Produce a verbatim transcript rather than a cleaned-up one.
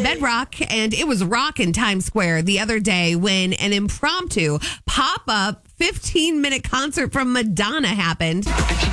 Bedrock, and it was rock in Times Square the other day when an impromptu pop-up fifteen-minute concert from Madonna happened.